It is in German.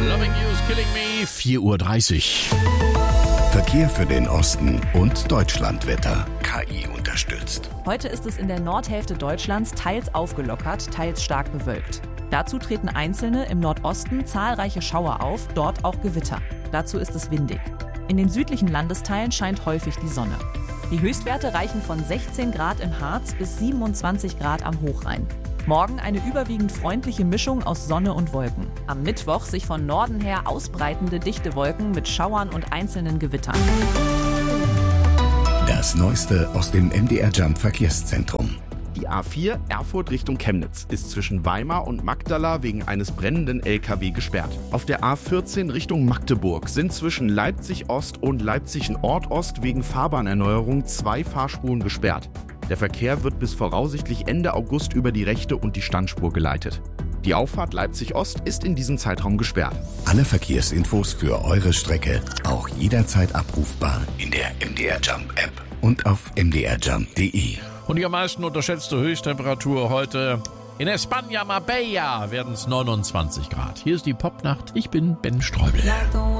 Loving You is Killing Me, 4:30 Uhr. Verkehr für den Osten und Deutschlandwetter. KI unterstützt. Heute ist es in der Nordhälfte Deutschlands teils aufgelockert, teils stark bewölkt. Dazu treten einzelne im Nordosten zahlreiche Schauer auf, dort auch Gewitter. Dazu ist es windig. In den südlichen Landesteilen scheint häufig die Sonne. Die Höchstwerte reichen von 16 Grad im Harz bis 27 Grad am Hochrhein. Morgen eine überwiegend freundliche Mischung aus Sonne und Wolken. Am Mittwoch sich von Norden her ausbreitende dichte Wolken mit Schauern und einzelnen Gewittern. Das Neueste aus dem MDR Jump Verkehrszentrum. Die A4 Erfurt Richtung Chemnitz ist zwischen Weimar und Magdala wegen eines brennenden LKW gesperrt. Auf der A14 Richtung Magdeburg sind zwischen Leipzig Ost und Leipzig Nordost wegen Fahrbahnerneuerung 2 Fahrspuren gesperrt. Der Verkehr wird bis voraussichtlich Ende August über die rechte und die Standspur geleitet. Die Auffahrt Leipzig Ost ist in diesem Zeitraum gesperrt. Alle Verkehrsinfos für eure Strecke auch jederzeit abrufbar in der MDR Jump App und auf mdrjump.de. Und die am meisten unterschätzte Höchsttemperatur heute in España Marbella werden es 29 Grad. Hier ist die Popnacht. Ich bin Ben Streubel.